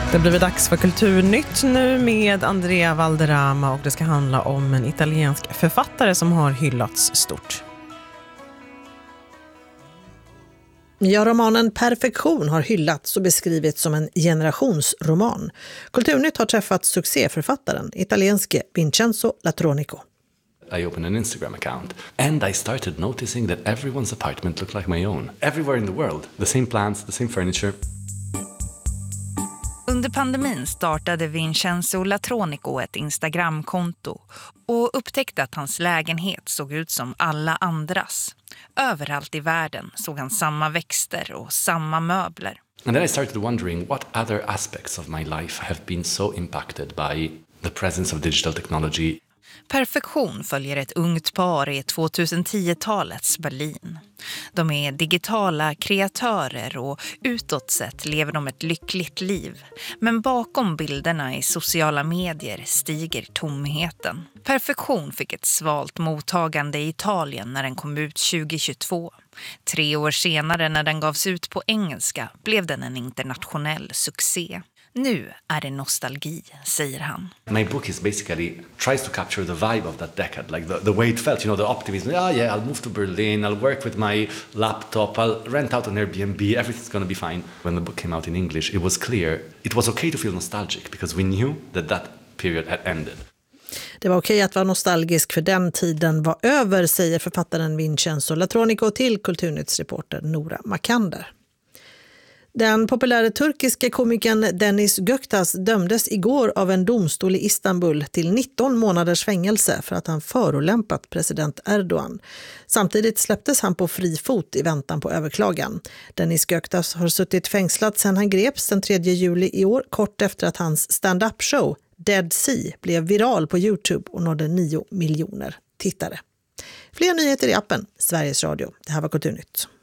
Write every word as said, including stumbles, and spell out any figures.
Det blir dags för Kulturnytt nu med Andrea Valderrama, och det ska handla om en italiensk författare som har hyllats stort. Ja, romanen Perfektion har hyllats och beskrivits som en generationsroman. Kulturnytt har träffat succéförfattaren, italienske Vincenzo Latronico. I opened an Instagram account and I started noticing that everyone's apartment looked like my own. Everywhere in the world, the same plants, the same furniture. Under pandemin startade Vincenzo Latronico ett Instagramkonto och upptäckte att hans lägenhet såg ut som alla andras. Överallt i världen såg han samma växter och samma möbler. And then I started wondering what other aspects of my life have been so impacted by the presence of digital technology. Perfektion följer ett ungt par i tjugohundratalets Berlin. De är digitala kreatörer och utåt sett lever de ett lyckligt liv. Men bakom bilderna i sociala medier stiger tomheten. Perfektion fick ett svalt mottagande i Italien när den kom ut tjugohundratjugotvå. Tre år senare, när den gavs ut på engelska, blev den en internationell succé. Nu är det nostalgi, säger han. My book is basically tries to capture the vibe of that decade, like the, the way it felt, you know, the optimism. Ah, yeah, I'll move to Berlin, I'll work with my laptop, I'll rent out an Airbnb, everything's going to be fine. When the book came out in English, it was clear, it was okay to feel nostalgic because we knew that that period had ended. Det var okej att vara nostalgisk, för den tiden var över, säger författaren Vincenzo Latronico till Kulturnyttsreporter Nora Makander. Den populära turkiska komikern Deniz Göktaş dömdes igår av en domstol i Istanbul till nitton månaders fängelse för att han förolämpat president Erdogan. Samtidigt släpptes han på fri fot i väntan på överklagan. Deniz Göktaş har suttit fängslad sedan han greps den tredje juli i år, kort efter att hans stand-up show Dead Sea blev viral på YouTube och nådde nio miljoner tittare. Fler nyheter i appen Sveriges Radio. Det här var Kulturnytt.